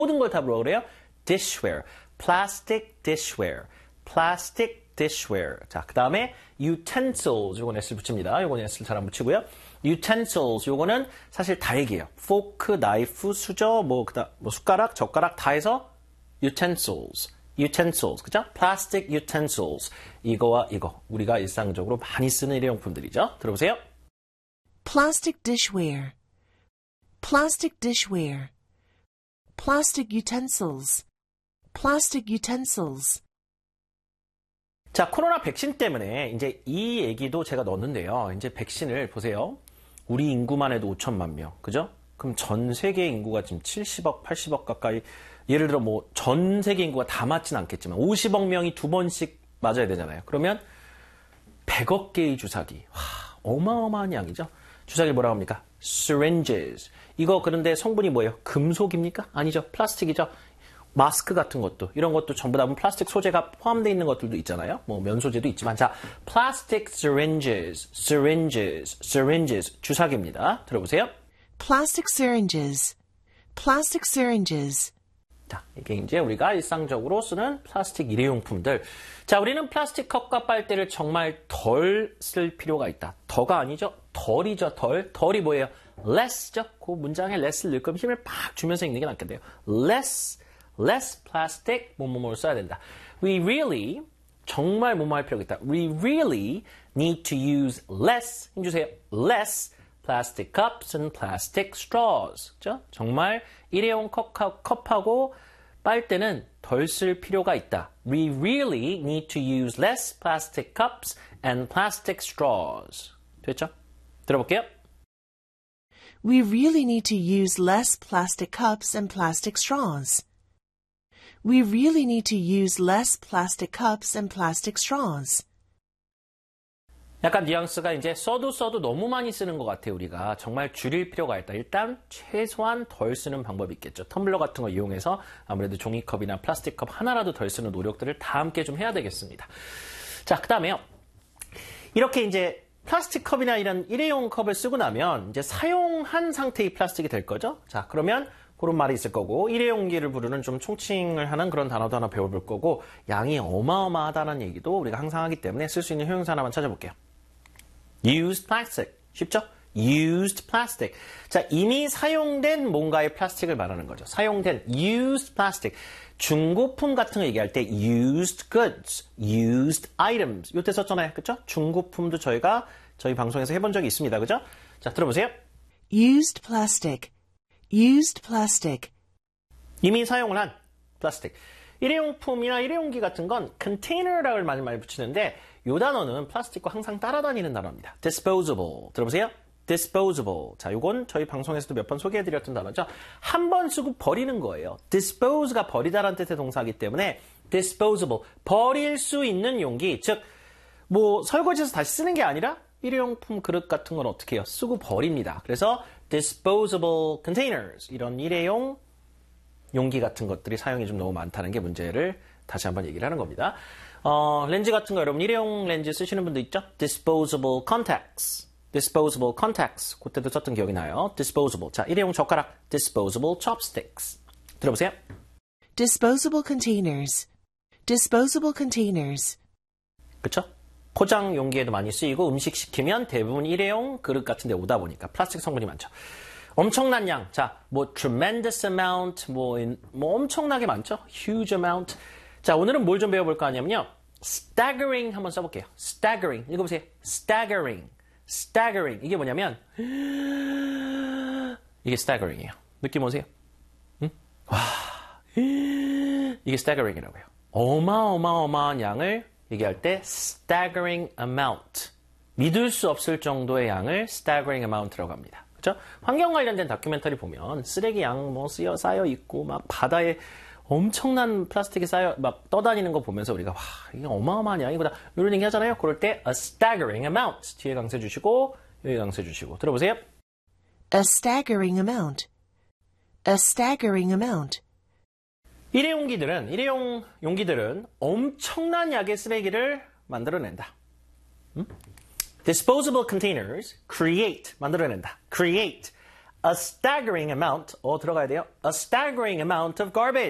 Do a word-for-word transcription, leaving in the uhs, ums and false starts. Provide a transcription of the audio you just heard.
모든 걸 다 뭐라고 그래요? dishware, plastic dishware, plastic dishware. 자, 그 다음에 utensils, 요건 s 붙입니다. 요건 s 잘 안 붙이고요. utensils, 요거는 사실 다 얘기해요. fork, knife, 수저, 뭐, 그다음 뭐 숟가락, 젓가락 다 해서 utensils, utensils, 그죠? plastic utensils. 이거와 이거 우리가 일상적으로 많이 쓰는 일회용품들이죠. 들어보세요. plastic dishware, plastic dishware, plastic utensils, plastic utensils. 자, 코로나 백신 때문에 이제 이 얘기도 제가 넣었는데요. 이제 백신을 보세요. 우리 인구만 해도 오천만 명, 그죠? 그럼 전 세계 인구가 지금 칠십억, 팔십억 가까이, 예를 들어 뭐 전 세계 인구가 다 맞진 않겠지만 오십억 명이 두 번씩 맞아야 되잖아요. 그러면 백억 개의 주사기, 와, 어마어마한 양이죠. 주사기 뭐라고 합니까? syringes. 이거 그런데 성분이 뭐예요? 금속입니까? 아니죠. 플라스틱이죠. 마스크 같은 것도, 이런 것도 전부 다 플라스틱 소재가 포함되어 있는 것들도 있잖아요. 뭐 면소재도 있지만, 자, plastic syringes, syringes, syringes, 주사기입니다. 들어보세요. plastic syringes, plastic syringes. 자, 이게 이제 우리가 일상적으로 쓰는 플라스틱 일회용품들. 자, 우리는 플라스틱 컵과 빨대를 정말 덜 쓸 필요가 있다. 더가 아니죠. 덜이죠. 덜. 덜이 뭐예요? less죠. 그 문장에 less를 넣을 거면 힘을 팍 주면서 읽는 게 낫겠네요. less, less plastic, 뭐뭐뭐를 써야 된다. We really, 정말 뭐뭐 할 필요가 있다. We really need to use less, 힘주세요. less plastic cups and plastic straws. 그죠? 정말 일회용 컵, 컵하고 빨대는 덜 쓸 필요가 있다. We really need to use less plastic cups and plastic straws. 됐죠? 들어볼게요. We really need to use less plastic cups and plastic straws. We really need to use less plastic cups and plastic straws. 약간 뉘앙스가 이제 써도 써도 너무 많이 쓰는 것 같아요. 우리가 정말 줄일 필요가 있다. 일단 최소한 덜 쓰는 방법이 있겠죠. 텀블러 같은 거 이용해서 아무래도 종이컵이나 플라스틱컵 하나라도 덜 쓰는 노력들을 다 함께 좀 해야 되겠습니다. 자, 그 다음에요. 이렇게 이제 플라스틱 컵이나 이런 일회용 컵을 쓰고 나면 이제 사용한 상태의 플라스틱이 될 거죠. 자, 그러면 그런 말이 있을 거고, 일회용기를 부르는 좀 총칭을 하는 그런 단어도 하나 배워볼 거고, 양이 어마어마하다는 얘기도 우리가 항상 하기 때문에 쓸 수 있는 효용사 하나만 찾아볼게요. used plastic. 쉽죠? used plastic. 자, 이미 사용된 뭔가의 플라스틱을 말하는 거죠. 사용된 used plastic. 중고품 같은 거 얘기할 때 used goods, used items. 요때 썼잖아요. 그쵸? 중고품도 저희가 저희 방송에서 해본 적이 있습니다. 그죠? 자, 들어보세요. used plastic, used plastic. 이미 사용을 한 플라스틱. 일회용품이나 일회용기 같은 건 container라고 많이 많이 붙이는데 이 단어는 플라스틱과 항상 따라다니는 단어입니다. disposable. 들어보세요. disposable. 자, 이건 저희 방송에서도 몇 번 소개해드렸던 단어죠. 한 번 쓰고 버리는 거예요. dispose가 버리다라는 뜻의 동사이기 때문에 disposable. 버릴 수 있는 용기. 즉, 뭐 설거지해서 다시 쓰는 게 아니라 일회용품 그릇 같은 건 어떻게 해요? 쓰고 버립니다. 그래서 disposable containers. 이런 일회용 용기 같은 것들이 사용이 좀 너무 많다는 게 문제를 다시 한번 얘기를 하는 겁니다. 어, 렌즈 같은 거 여러분 일회용 렌즈 쓰시는 분도 있죠? disposable contacts. disposable contacts. 그때도 썼던 기억이 나요. disposable. 자, 일회용 젓가락. disposable chopsticks. 들어보세요. disposable containers, disposable containers. 그쵸? 포장 용기에도 많이 쓰이고 음식 시키면 대부분 일회용 그릇 같은 데 오다 보니까 플라스틱 성분이 많죠. 엄청난 양. 자, 뭐 tremendous amount, 뭐, 뭐 엄청나게 많죠. huge amount. 자, 오늘은 뭘 좀 배워볼까 하냐면요. staggering 한번 써볼게요. staggering. 읽어보세요. staggering. staggering. 이게 뭐냐면 이게 staggering이에요. 느낌 오세요? 응? 와, 이게 staggering이라고요. 어마어마어마한 양을 얘기할 때 staggering amount. 믿을 수 없을 정도의 양을 staggering amount라고 합니다. 그렇죠? 환경 관련된 다큐멘터리 보면 쓰레기 양 뭐 쓰여 쌓여 있고 막 바다에 엄청난 플라스틱이 쌓여 막 떠다니는 거 보면서 우리가 와 이게 어마어마한 양이구나 이런 얘기 하잖아요. 그럴 때 a staggering amount 뒤에 강세 주시고 여기 강세 주시고 들어보세요. A staggering amount. A staggering amount. 일회용기들은 일회용 용기들은 엄청난 양의 쓰레기를 만들어낸다. 음? Disposable containers create 만들어낸다. create A staggering amount, 어 들어가야 돼요. A staggering amount of garbage.